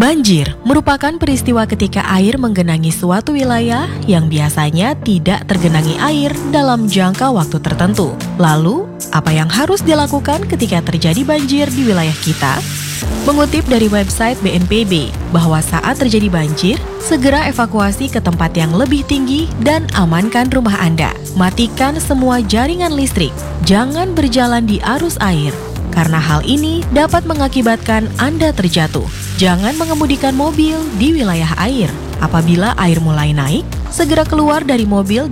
Banjir merupakan peristiwa ketika air menggenangi suatu wilayah yang biasanya tidak tergenangi air dalam jangka waktu tertentu. Lalu, apa yang harus dilakukan ketika terjadi banjir di wilayah kita? Mengutip dari website BNPB bahwa saat terjadi banjir, segera evakuasi ke tempat yang lebih tinggi dan amankan rumah Anda. Matikan semua jaringan listrik, jangan berjalan di arus air, karena hal ini dapat mengakibatkan Anda terjatuh. Jangan mengemudikan mobil di wilayah air. Apabila air mulai naik, segera keluar dari mobil